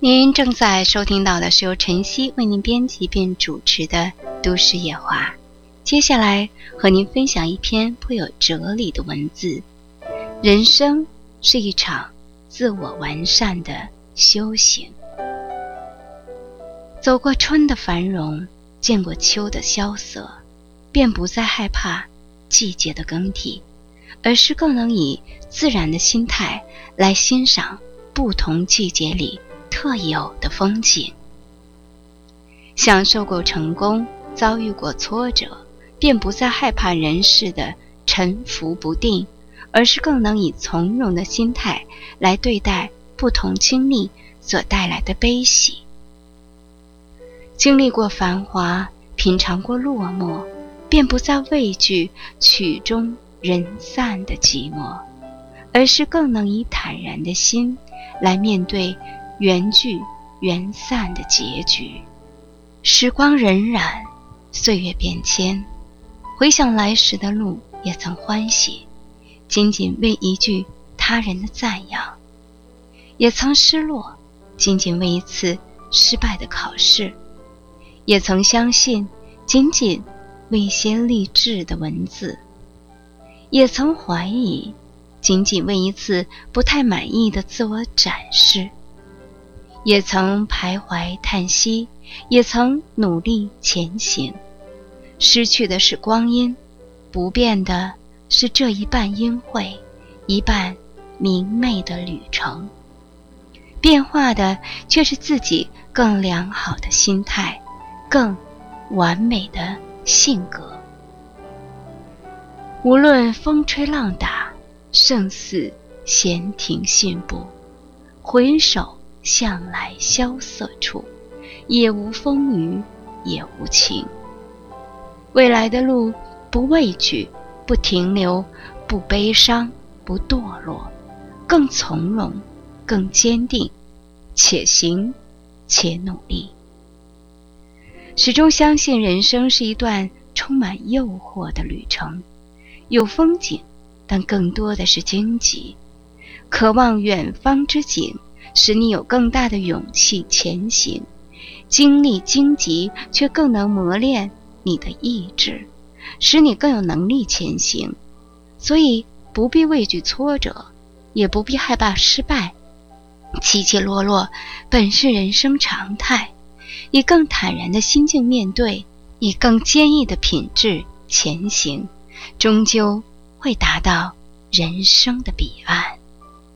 您正在收听到的是由晨曦为您编辑并主持的《都市夜话》。接下来和您分享一篇颇有哲理的文字。人生是一场自我完善的修行。走过春的繁荣，见过秋的萧瑟，便不再害怕季节的更替，而是更能以自然的心态来欣赏不同季节里特有的风景。享受过成功，遭遇过挫折，便不再害怕人世的沉浮不定，而是更能以从容的心态来对待不同经历所带来的悲喜。经历过繁华，品尝过落寞，便不再畏惧曲终人散的寂寞，而是更能以坦然的心来面对缘聚缘散的结局。时光荏苒，岁月变迁，回想来时的路，也曾欢喜，仅仅为一句他人的赞扬；也曾失落，仅仅为一次失败的考试；也曾相信，仅仅为一些励志的文字；也曾怀疑，仅仅为一次不太满意的自我展示；也曾徘徊叹息，也曾努力前行。失去的是光阴，不变的是这一半阴晦，一半明媚的旅程。变化的却是自己更良好的心态，更完美的性格。无论风吹浪打，胜似闲庭信步，回首向来萧瑟处，也无风雨也无晴。未来的路，不畏惧，不停留，不悲伤，不堕落，更从容，更坚定，且行且努力。始终相信人生是一段充满诱惑的旅程，有风景，但更多的是荆棘。渴望远方之景，使你有更大的勇气前行。经历荆棘，却更能磨练你的意志，使你更有能力前行。所以不必畏惧挫折，也不必害怕失败。起起落落本是人生常态，以更坦然的心境面对，以更坚毅的品质前行，终究会达到人生的彼岸。